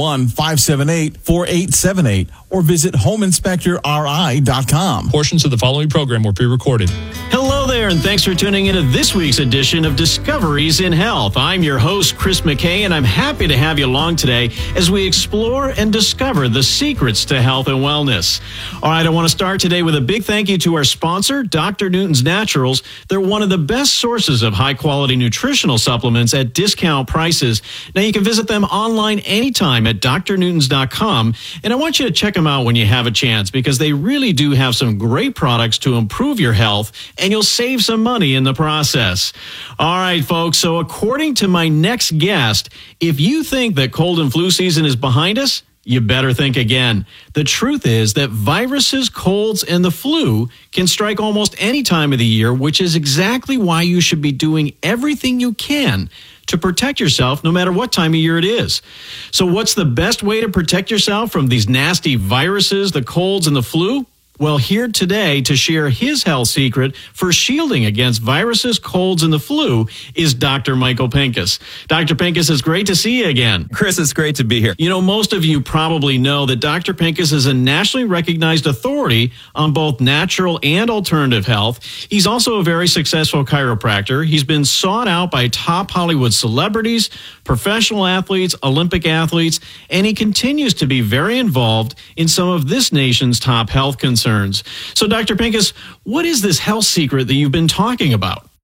[SPEAKER 7] 401-578-4878 or visit homeinspectorri.com.
[SPEAKER 9] Portions of the following program were pre-recorded.
[SPEAKER 10] Hello there, and thanks for tuning into this week's edition of Discoveries in Health. I'm your host, Chris McKay, and I'm happy to have you along today as we explore and discover the secrets to health and wellness. All right, I want to start today with a big thank you to our sponsor, Dr. Newton's Naturals. They're one of the best sources of high-quality nutritional supplements at discount prices. Now, you can visit them online anytime at drnewtons.com, and I want you to check them out when you have a chance, because they really do have some great products to improve your health, and you'll save some money in the process. All right, folks, so according to my next guest, if you think that cold and flu season is behind us, you better think again. The truth is that viruses, colds, and the flu can strike almost any time of the year, which is exactly why you should be doing everything you can to protect yourself no matter what time of year it is. So what's the best way to protect yourself from these nasty viruses, the colds, and the flu? Well, here today to share his health secret for shielding against viruses, colds, and the flu is Dr. Michael Pinkus. Dr. Pinkus, it's great to see you again.
[SPEAKER 11] Chris, it's great to be here.
[SPEAKER 10] You know, most of you probably know that Dr. Pinkus is a nationally recognized authority on both natural and alternative health. He's also a very successful chiropractor. He's been sought out by top Hollywood celebrities, professional athletes, Olympic athletes, and he continues to be very involved in some of this nation's top health concerns. So, Dr. Pinkus, what is this health secret that you've been talking about?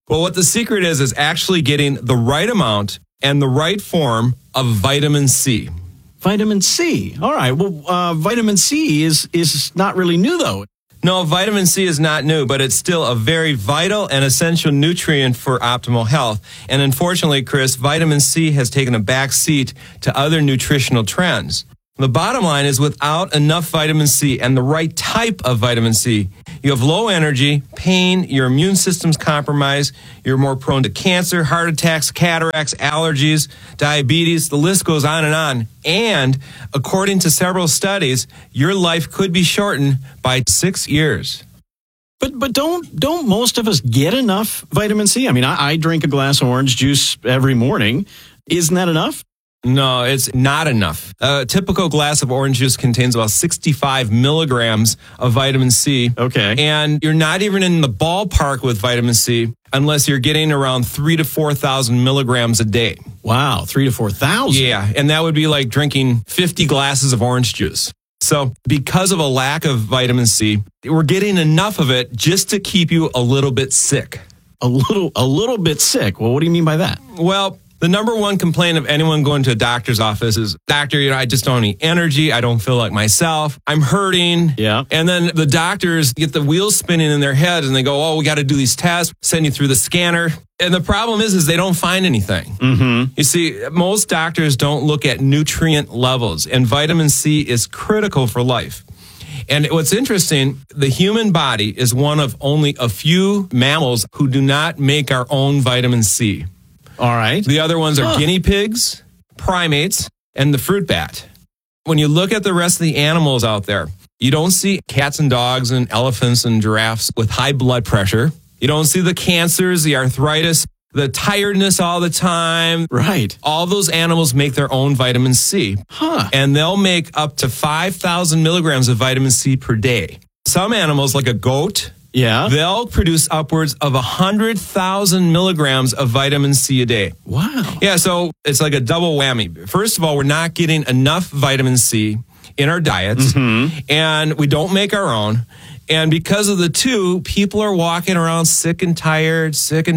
[SPEAKER 11] Well, what the secret is actually getting the right amount and the right form of vitamin C.
[SPEAKER 10] Vitamin C. All right. Well, vitamin C is not really new, though.
[SPEAKER 11] No, vitamin C is not new, but it's still a very vital and essential nutrient for optimal health. And unfortunately, Chris, vitamin C has taken a back seat to other nutritional trends. The bottom line is without enough vitamin C and the right type of vitamin C, you have low energy, pain, your immune system's compromised, you're more prone to cancer, heart attacks, cataracts, allergies, diabetes, the list goes on. And according to several studies, your life could be shortened by 6 years.
[SPEAKER 10] But don't most of us get enough vitamin C? I mean, I drink a glass of orange juice every morning. Isn't that enough?
[SPEAKER 11] No, it's not enough. A typical glass of orange juice contains about 65 milligrams of vitamin C.
[SPEAKER 10] Okay.
[SPEAKER 11] And you're not even in the ballpark with vitamin C unless you're getting around 3,000 to 4,000 milligrams a day.
[SPEAKER 10] Wow, 3,000 to 4,000.
[SPEAKER 11] Yeah, and that would be like drinking 50 glasses of orange juice. So because of a lack of vitamin C, we're getting enough of it just to keep you a little bit sick.
[SPEAKER 10] A little bit sick. Well, what do you mean by that?
[SPEAKER 11] Well, the number one complaint of anyone going to a doctor's office is, doctor, I just don't have any energy. I don't feel like myself. I'm hurting.
[SPEAKER 10] Yeah.
[SPEAKER 11] And then the doctors get the wheels spinning in their head and they go, oh, we got to do these tests, send you through the scanner. And the problem is they don't find anything.
[SPEAKER 10] Mm-hmm.
[SPEAKER 11] You see, most doctors don't look at nutrient levels, and vitamin C is critical for life. And what's interesting, the human body is one of only a few mammals who do not make our own vitamin C.
[SPEAKER 10] All right.
[SPEAKER 11] The other ones are guinea pigs, primates, and the fruit bat. When you look at the rest of the animals out there, you don't see cats and dogs and elephants and giraffes with high blood pressure. You don't see the cancers, the arthritis, the tiredness all the time.
[SPEAKER 10] Right.
[SPEAKER 11] All those animals make their own vitamin C.
[SPEAKER 10] Huh.
[SPEAKER 11] And they'll make up to 5,000 milligrams of vitamin C per day. Some animals, like a goat, they'll produce upwards of 100,000 milligrams of vitamin C a day.
[SPEAKER 10] Wow.
[SPEAKER 11] Yeah, so it's like a double whammy. First of all, we're not getting enough vitamin C in our diets, and we don't make our own. And because of the two, people are walking around sick and tired,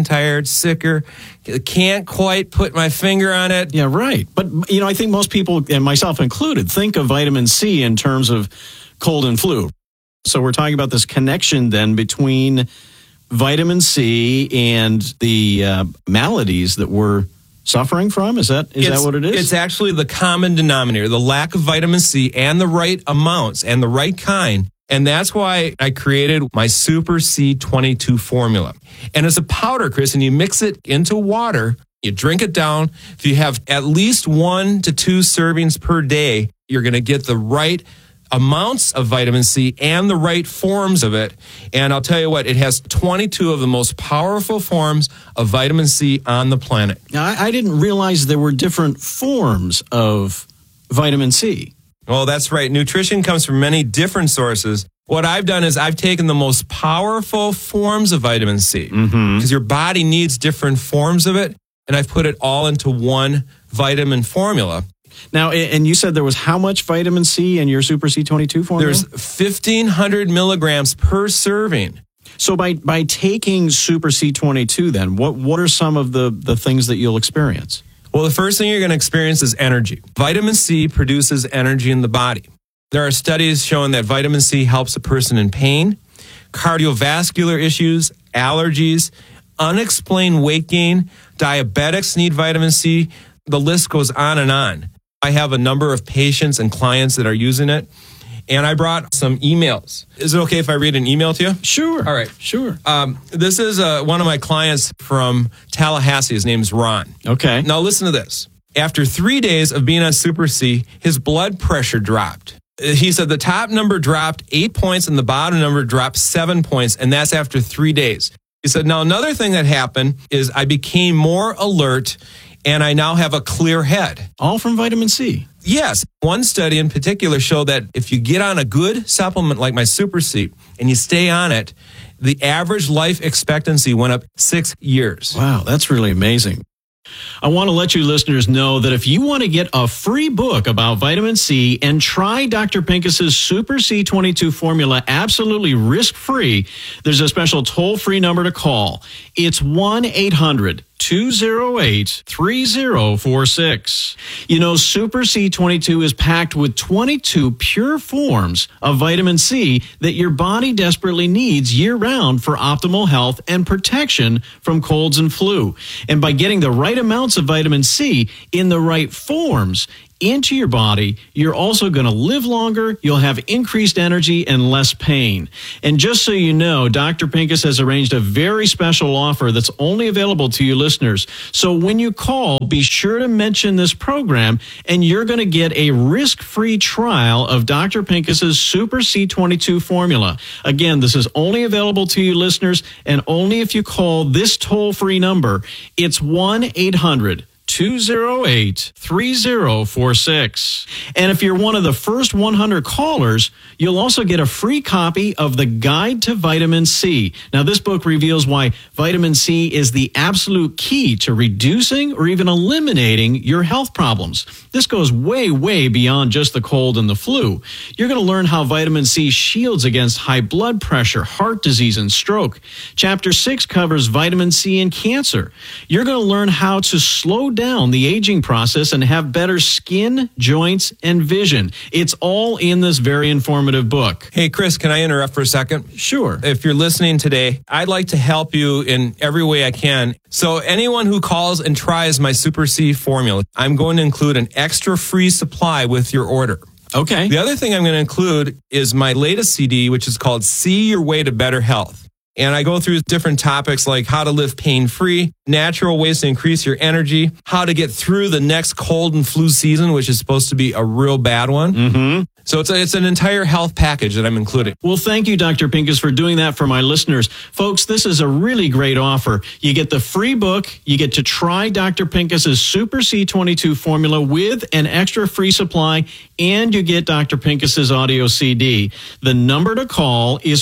[SPEAKER 11] sicker. Can't quite put my finger on it.
[SPEAKER 10] Yeah, right. But, I think most people, and myself included, think of vitamin C in terms of cold and flu. So we're talking about this connection then between vitamin C and the maladies that we're suffering from? Is that what it is?
[SPEAKER 11] It's actually the common denominator, the lack of vitamin C and the right amounts and the right kind. And that's why I created my Super C22 formula. And it's a powder, Chris, and you mix it into water. You drink it down. If you have at least 1 to 2 servings per day, you're going to get the right amounts of vitamin C and the right forms of it. And I'll tell you what, it has 22 of the most powerful forms of vitamin C on the planet.
[SPEAKER 10] Now, I didn't realize there were different forms of vitamin C.
[SPEAKER 11] Well, that's right. Nutrition comes from many different sources. What I've done is I've taken the most powerful forms of vitamin C because your body needs different forms of it, and I've put it all into one vitamin formula.
[SPEAKER 10] Now, and you said there was how much vitamin C in your Super C22 formula?
[SPEAKER 11] There's 1,500 milligrams per serving.
[SPEAKER 10] So by taking Super C22 then, what are some of the things that you'll experience?
[SPEAKER 11] Well, the first thing you're going to experience is energy. Vitamin C produces energy in the body. There are studies showing that vitamin C helps a person in pain, cardiovascular issues, allergies, unexplained weight gain, diabetics need vitamin C. The list goes on and on. I have a number of patients and clients that are using it, and I brought some emails. Is it okay if I read an email to you?
[SPEAKER 10] Sure.
[SPEAKER 11] All right.
[SPEAKER 10] Sure.
[SPEAKER 11] This is one of my clients from Tallahassee. His name's Ron.
[SPEAKER 10] Okay.
[SPEAKER 11] Now listen to this. After 3 days of being on Super C, his blood pressure dropped. He said the top number dropped 8 points and the bottom number dropped 7 points, and that's after 3 days. He said, now another thing that happened is I became more alert and I now have a clear head.
[SPEAKER 10] All from vitamin C?
[SPEAKER 11] Yes. One study in particular showed that if you get on a good supplement like my Super C and you stay on it, the average life expectancy went up 6 years.
[SPEAKER 10] Wow, that's really amazing. I want to let you listeners know that if you want to get a free book about vitamin C and try Dr. Pincus's Super C22 formula absolutely risk-free, there's a special toll-free number to call. It's 1-800-208-3046. You know, Super C22 is packed with 22 pure forms of vitamin C that your body desperately needs year-round for optimal health and protection from colds and flu. And by getting the right amounts of vitamin C in the right forms into your body, you're also going to live longer, you'll have increased energy and less pain. And just so you know, Dr. Pincus has arranged a very special offer that's only available to you listeners. So when you call, be sure to mention this program, and you're going to get a risk-free trial of Dr. Pincus's Super C22 formula. Again, this is only available to you listeners, and only if you call this toll-free number. It's 1-800-208-3046. And if you're one of the first 100 callers, you'll also get a free copy of the Guide to Vitamin C. Now, this book reveals why vitamin C is the absolute key to reducing or even eliminating your health problems. This goes way, way beyond just the cold and the flu. You're going to learn how vitamin C shields against high blood pressure, heart disease, and stroke. Chapter 6 covers vitamin C and cancer. You're going to learn how to slow down the aging process and have better skin, joints, and vision. It's all in this very informative book.
[SPEAKER 11] Hey, Chris, can I interrupt for a second?
[SPEAKER 10] Sure.
[SPEAKER 11] If you're listening today, I'd like to help you in every way I can. So anyone who calls and tries my Super C formula, I'm going to include an extra free supply with your order.
[SPEAKER 10] Okay.
[SPEAKER 11] The other thing I'm going to include is my latest CD, which is called See Your Way to Better Health. And I go through different topics like how to live pain-free, natural ways to increase your energy, how to get through the next cold and flu season, which is supposed to be a real bad one.
[SPEAKER 10] Mm-hmm.
[SPEAKER 11] So it's an entire health package that I'm including.
[SPEAKER 10] Well, thank you, Dr. Pincus, for doing that for my listeners. Folks, this is a really great offer. You get the free book. You get to try Dr. Pincus's Super C22 formula with an extra free supply, and you get Dr. Pincus's audio CD. The number to call is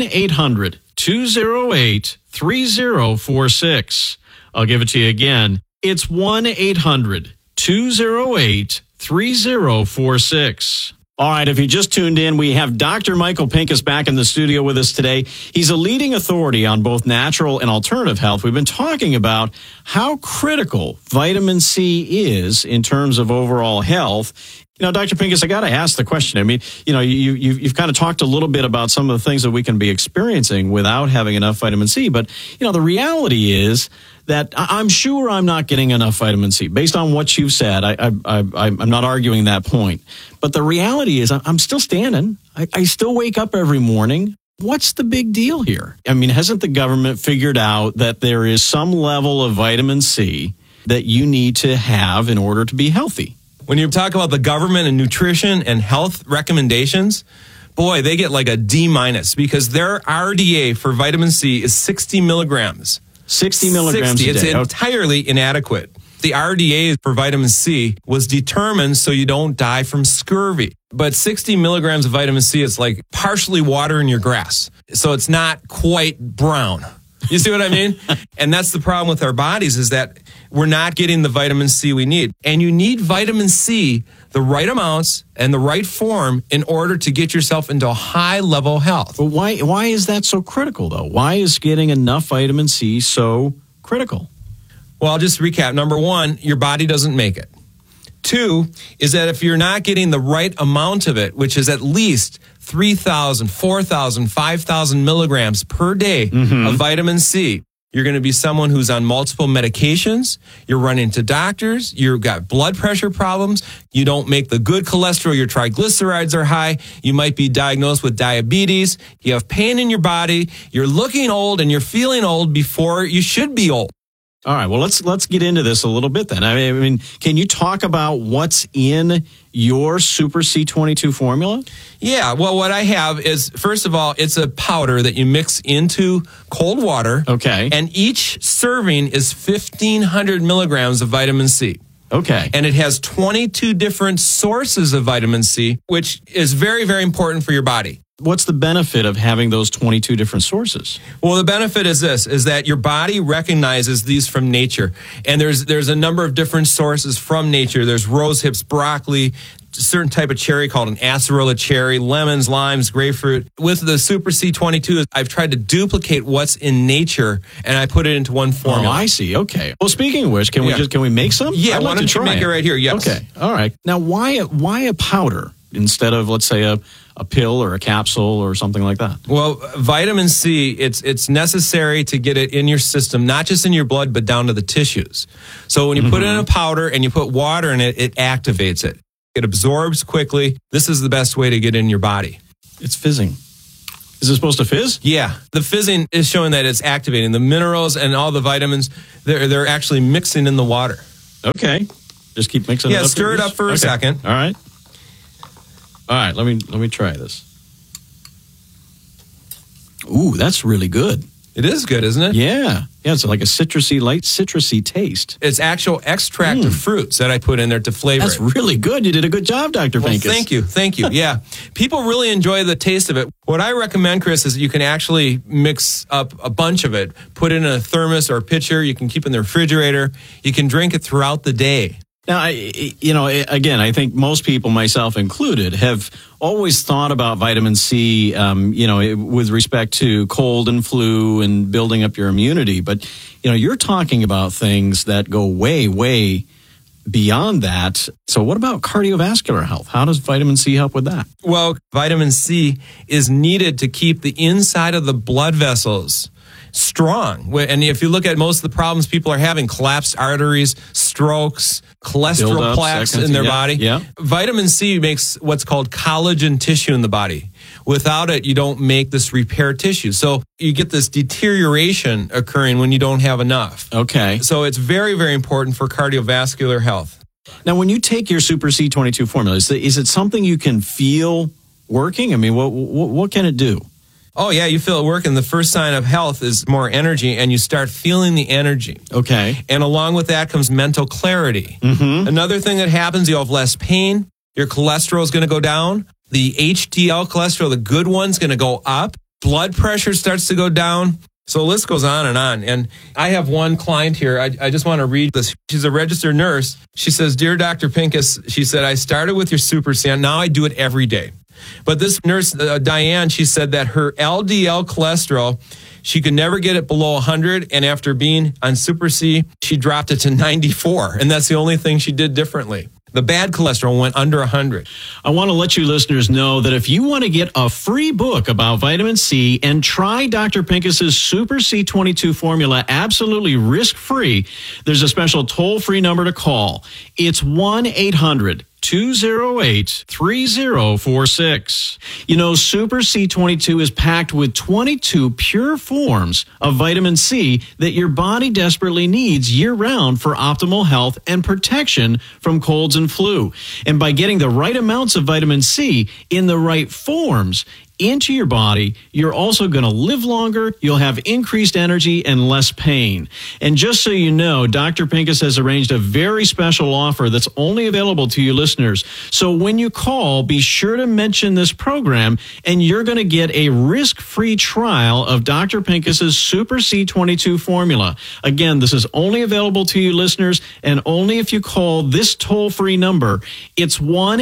[SPEAKER 10] 1-800-208-3046. I'll give it to you again. It's 1-800-208-3046. All right, if you just tuned in, we have Dr. Michael Pincus back in the studio with us today. He's a leading authority on both natural and alternative health. We've been talking about how critical vitamin C is in terms of overall health. You know, Dr. Pincus, I got to ask the question. I mean, you know, you've kind of talked a little bit about some of the things that we can be experiencing without having enough vitamin C. But, you know, the reality is that I'm sure I'm not getting enough vitamin C. Based on what you've said, I'm not arguing that point. But the reality is I'm still standing. I still wake up every morning. What's the big deal here? I mean, hasn't the government figured out that there is some level of vitamin C that you need to have in order to be healthy?
[SPEAKER 11] When you talk about the government and nutrition and health recommendations, boy, they get like a D- because their RDA for vitamin C is 60 milligrams.
[SPEAKER 10] 60 milligrams
[SPEAKER 11] 60.
[SPEAKER 10] a day.
[SPEAKER 11] It's entirely inadequate. The RDA for vitamin C was determined so you don't die from scurvy. But 60 milligrams of vitamin C is like partially water in your grass. So it's not quite brown. You see what I mean? And that's the problem with our bodies is that we're not getting the vitamin C we need. And you need vitamin C, the right amounts and the right form in order to get yourself into a high level health.
[SPEAKER 10] But why is that so critical, though? Why is getting enough vitamin C so critical?
[SPEAKER 11] Well, I'll just recap. Number one, your body doesn't make it. Two is that if you're not getting the right amount of it, which is at least 3,000, 4,000, 5,000 milligrams per day of vitamin C, you're going to be someone who's on multiple medications. You're running to doctors. You've got blood pressure problems. You don't make the good cholesterol. Your triglycerides are high. You might be diagnosed with diabetes. You have pain in your body. You're looking old and you're feeling old before you should be old.
[SPEAKER 10] All right, well, let's get into this a little bit then. I mean, can you talk about what's in your Super C22 formula?
[SPEAKER 11] Yeah, well, what I have is, first of all, it's a powder that you mix into cold water.
[SPEAKER 10] Okay.
[SPEAKER 11] And each serving is 1,500 milligrams of vitamin C.
[SPEAKER 10] Okay.
[SPEAKER 11] And it has 22 different sources of vitamin C, which is very, very important for your body.
[SPEAKER 10] What's the benefit of having those 22 different sources?
[SPEAKER 11] Well, the benefit is this, is that your body recognizes these from nature. And there's a number of different sources from nature. There's rose hips, broccoli, a certain type of cherry called an acerola cherry, lemons, limes, grapefruit. With the Super C22, I've tried to duplicate what's in nature, and I put it into one formula.
[SPEAKER 10] Oh, I see. Okay. Well, speaking of which, can we make some?
[SPEAKER 11] Yeah, why don't you make it right here? Yes.
[SPEAKER 10] Okay. All right. Now, why a powder instead of, let's say, a pill or a capsule or something like that?
[SPEAKER 11] Well, vitamin C, it's necessary to get it in your system, not just in your blood, but down to the tissues. So when you put it in a powder and you put water in it, it activates it. It absorbs quickly. This is the best way to get in your body.
[SPEAKER 10] It's fizzing. Is it supposed to fizz?
[SPEAKER 11] Yeah. The fizzing is showing that it's activating. The minerals and all the vitamins, they're actually mixing in the water.
[SPEAKER 10] Okay. Just keep mixing it up.
[SPEAKER 11] Yeah, stir it up for a second.
[SPEAKER 10] All right. All right, let me try this. Ooh, that's really good.
[SPEAKER 11] It is good, isn't it?
[SPEAKER 10] Yeah. Yeah, it's like a light citrusy taste.
[SPEAKER 11] It's actual extract of fruits that I put in there to flavor
[SPEAKER 10] That's really good. You did a good job, Dr. Pincus.
[SPEAKER 11] Thank you. Yeah. People really enjoy the taste of it. What I recommend, Chris, is you can actually mix up a bunch of it, put it in a thermos or a pitcher. You can keep it in the refrigerator. You can drink it throughout the day.
[SPEAKER 10] Now, again, I think most people, myself included, have always thought about vitamin C, with respect to cold and flu and building up your immunity. But, you're talking about things that go way, way beyond that. So what about cardiovascular health? How does vitamin C help with that?
[SPEAKER 11] Well, vitamin C is needed to keep the inside of the blood vessels strong. And if you look at most of the problems people are having, collapsed arteries, strokes, cholesterol plaques in their body.
[SPEAKER 10] Yeah.
[SPEAKER 11] Vitamin C makes what's called collagen tissue in the body. Without it, you don't make this repair tissue. So you get this deterioration occurring when you don't have enough.
[SPEAKER 10] Okay.
[SPEAKER 11] So it's very, very important for cardiovascular health.
[SPEAKER 10] Now, when you take your Super C22 formula, is it something you can feel working? I mean, what can it do?
[SPEAKER 11] Oh, yeah, you feel it working. The first sign of health is more energy, and you start feeling the energy.
[SPEAKER 10] Okay.
[SPEAKER 11] And along with that comes mental clarity.
[SPEAKER 10] Mm-hmm.
[SPEAKER 11] Another thing that happens, you have less pain. Your cholesterol is going to go down. The HDL cholesterol, the good one's going to go up. Blood pressure starts to go down. So the list goes on. And I have one client here. I just want to read this. She's a registered nurse. She says, "Dear Dr. Pincus," she said, "I started with your Super C. Now I do it every day." But this nurse, Diane, she said that her LDL cholesterol, she could never get it below 100. And after being on Super C, she dropped it to 94. And that's the only thing she did differently. The bad cholesterol went under 100.
[SPEAKER 10] I want to let you listeners know that if you want to get a free book about vitamin C and try Dr. Pincus's Super C22 formula absolutely risk-free, there's a special toll-free number to call. It's 1-800-208-3046. Super C22 is packed with 22 pure forms of vitamin C that your body desperately needs year-round for optimal health and protection from colds and flu. And by getting the right amounts of vitamin C in the right forms into your body, you're also going to live longer, you'll have increased energy and less pain. And just so you know, Dr. Pincus has arranged a very special offer that's only available to you listeners. So when you call, be sure to mention this program, and you're going to get a risk-free trial of Dr. Pincus's Super C22 formula. Again, this is only available to you listeners, and only if you call this toll-free number. It's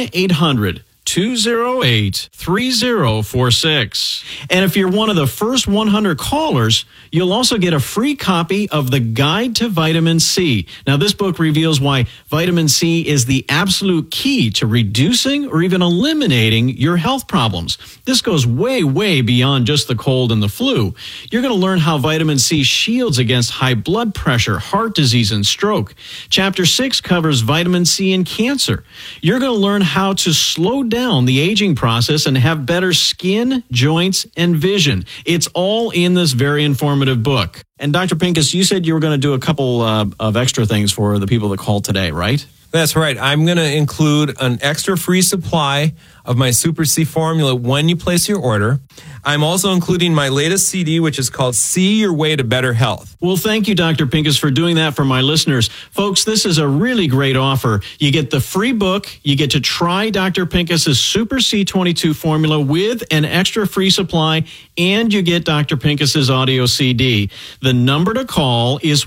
[SPEAKER 10] 1-800-208-3046. And if you're one of the first 100 callers, you'll also get a free copy of The Guide to Vitamin C. Now, this book reveals why vitamin C is the absolute key to reducing or even eliminating your health problems. This goes way, way beyond just the cold and the flu. You're going to learn how vitamin C shields against high blood pressure, heart disease, and stroke. Chapter 6 covers vitamin C and cancer. You're going to learn how to slow down the aging process and have better skin, joints, and vision. It's all in this very informative book. And Dr. Pincus, you said you were going to do a couple of extra things for the people that called today, right?
[SPEAKER 11] That's right. I'm going to include an extra free supply of my Super C formula when you place your order. I'm also including my latest CD, which is called See Your Way to Better Health.
[SPEAKER 10] Well, thank you, Dr. Pincus, for doing that for my listeners. Folks, this is a really great offer. You get the free book. You get to try Dr. Pincus's Super C22 formula with an extra free supply, and you get Dr. Pincus's audio CD. The number to call is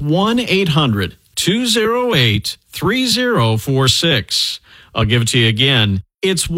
[SPEAKER 10] 1-800-208-3046. I'll give it to you again. It's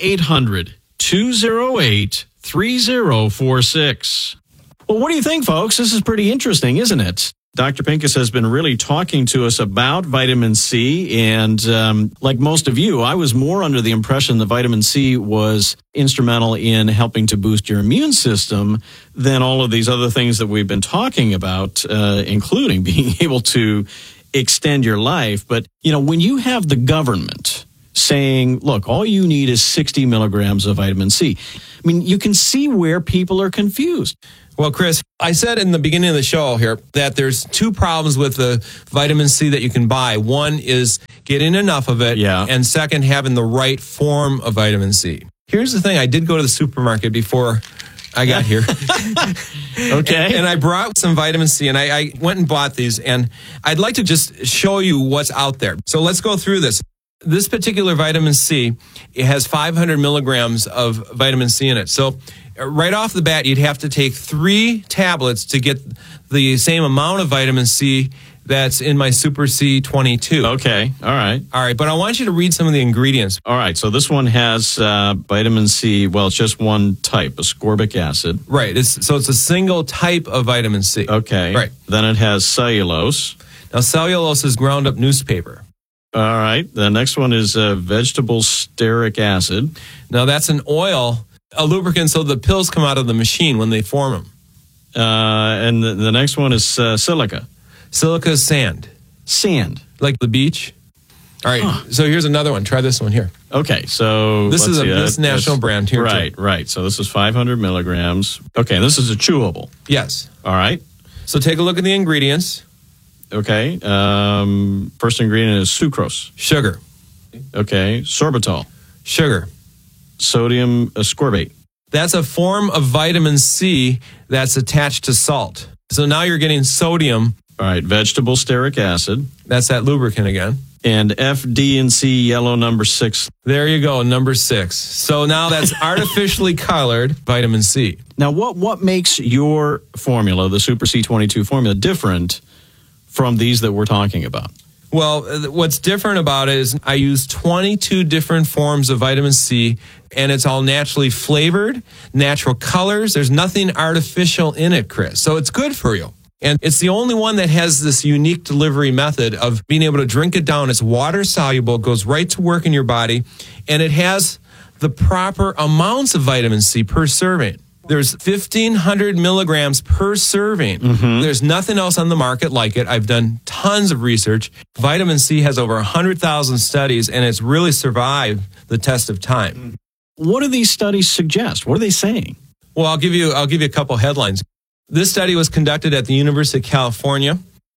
[SPEAKER 10] 1-800-208-3046. Well, what do you think, folks? This is pretty interesting, isn't it? Dr. Pincus has been really talking to us about vitamin C, and like most of you, I was more under the impression that vitamin C was instrumental in helping to boost your immune system than all of these other things that we've been talking about, including being able to extend your life. But, you know, when you have the government saying, look, all you need is 60 milligrams of vitamin C, I mean, you can see where people are confused.
[SPEAKER 11] Well, Chris, I said in the beginning of the show here that there's two problems with the vitamin C that you can buy. One is getting enough of it, and second, having the right form of vitamin C. Here's the thing. I did go to the supermarket before I got here.
[SPEAKER 10] Okay.
[SPEAKER 11] And I brought some vitamin C, and I went and bought these, and I'd like to just show you what's out there. So let's go through this. This particular vitamin C, it has 500 milligrams of vitamin C in it. So right off the bat, you'd have to take 3 tablets to get the same amount of vitamin C that's in my Super C22.
[SPEAKER 10] Okay. All right.
[SPEAKER 11] All right. But I want you to read some of the ingredients.
[SPEAKER 10] All right. So this one has vitamin C. Well, it's just one type, ascorbic acid.
[SPEAKER 11] Right. So it's a single type of vitamin C.
[SPEAKER 10] Okay.
[SPEAKER 11] Right.
[SPEAKER 10] Then it has cellulose.
[SPEAKER 11] Now, cellulose is ground up newspaper.
[SPEAKER 10] All right. The next one is vegetable stearic acid.
[SPEAKER 11] Now, that's an oil, a lubricant, so the pills come out of the machine when they form them.
[SPEAKER 10] And the next one is silica.
[SPEAKER 11] Silica is sand.
[SPEAKER 10] Sand.
[SPEAKER 11] Like the beach. All right. So here's another one. Try this one here.
[SPEAKER 10] Okay. So
[SPEAKER 11] this is a national brand here.
[SPEAKER 10] Right.
[SPEAKER 11] Too.
[SPEAKER 10] Right. So this is 500 milligrams. Okay. This is a chewable.
[SPEAKER 11] Yes.
[SPEAKER 10] All right.
[SPEAKER 11] So take a look at the ingredients.
[SPEAKER 10] Okay. First ingredient is sucrose.
[SPEAKER 11] Sugar.
[SPEAKER 10] Okay. Sorbitol.
[SPEAKER 11] Sugar.
[SPEAKER 10] Sodium ascorbate.
[SPEAKER 11] That's a form of vitamin C that's attached to salt. So now you're getting sodium.
[SPEAKER 10] All right. Vegetable stearic acid.
[SPEAKER 11] That's that lubricant again.
[SPEAKER 10] And FD&C yellow number 6.
[SPEAKER 11] There you go, number 6. So now that's artificially colored vitamin C.
[SPEAKER 10] Now, what makes your formula, the Super C22 formula, different from these that we're talking about?
[SPEAKER 11] Well, what's different about it is I use 22 different forms of vitamin C, and it's all naturally flavored, natural colors. There's nothing artificial in it, Chris. So it's good for you. And it's the only one that has this unique delivery method of being able to drink it down. It's water soluble, goes right to work in your body, and it has the proper amounts of vitamin C per serving. There's 1,500 milligrams per serving. Mm-hmm. There's nothing else on the market like it. I've done tons of research. Vitamin C has over 100,000 studies, and it's really survived the test of time.
[SPEAKER 10] What do these studies suggest? What are they saying?
[SPEAKER 11] Well, I'll give you a couple headlines. This study was conducted at the University of California,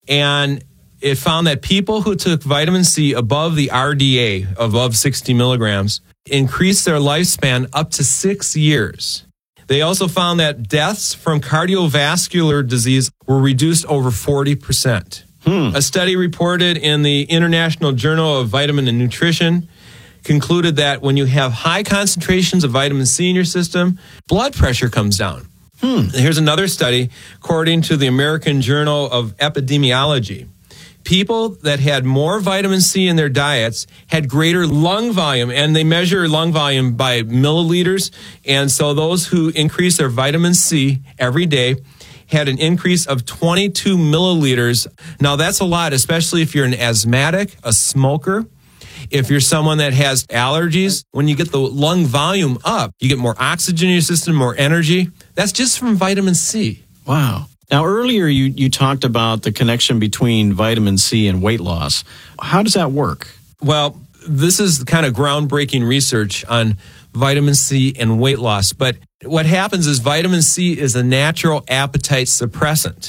[SPEAKER 11] and it found that people who took vitamin C above the RDA, above 60 milligrams, increased their lifespan up to 6 years. They also found that deaths from cardiovascular disease were reduced over 40%. A study reported in the International Journal of Vitamin and Nutrition concluded that when you have high concentrations of vitamin C in your system, blood pressure comes down. Here's another study, according to the American Journal of Epidemiology. People that had more vitamin C in their diets had greater lung volume, and they measure lung volume by milliliters. And so those who increased their vitamin C every day had an increase of 22 milliliters. Now, that's a lot, especially if you're an asthmatic, a smoker. If you're someone that has allergies, when you get the lung volume up, you get more oxygen in your system, more energy. That's just from vitamin C.
[SPEAKER 10] Wow. Now, earlier you talked about the connection between vitamin C and weight loss. How does that work?
[SPEAKER 11] Well, this is kind of groundbreaking research on vitamin C and weight loss. But what happens is vitamin C is a natural appetite suppressant.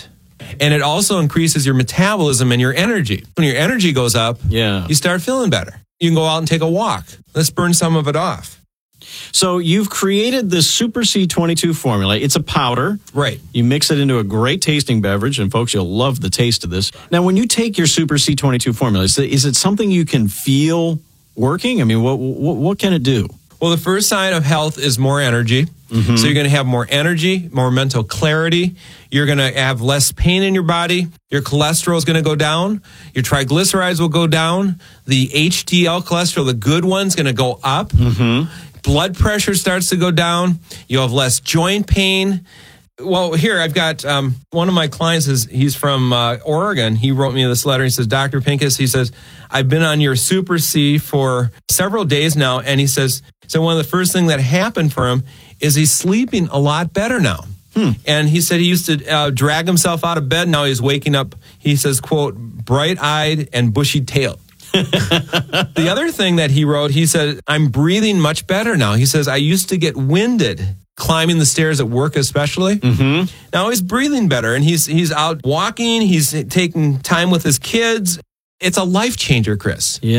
[SPEAKER 11] And it also increases your metabolism and your energy. When your energy goes up, you start feeling better. You can go out and take a walk. Let's burn some of it off.
[SPEAKER 12] So you've created this Super C22 formula. It's a powder.
[SPEAKER 11] Right.
[SPEAKER 12] You mix it into a great tasting beverage, and folks, you'll love the taste of this. Now, when you take your Super C22 formula, is it something you can feel working? I mean, what can it do?
[SPEAKER 11] Well, the first sign of health is more energy. Mm-hmm. So you're going to have more energy, more mental clarity. You're going to have less pain in your body. Your cholesterol is going to go down. Your triglycerides will go down. The HDL cholesterol, the good one's going to go up. Mm-hmm. Blood pressure starts to go down. You'll have less joint pain. Well, here I've got one of my clients he's from Oregon. He wrote me this letter. He says, Dr. Pincus, he says, I've been on your Super C for several days now. And he says, so one of the first things that happened for him is he's sleeping a lot better now. And he said he used to drag himself out of bed. Now he's waking up, he says, quote, bright-eyed and bushy-tailed. The other thing that he wrote, he said, I'm breathing much better now. He says, I used to get winded climbing the stairs at work especially. Mm-hmm. Now he's breathing better, and he's out walking. He's taking time with his kids. It's a life changer, Chris.
[SPEAKER 12] Yeah.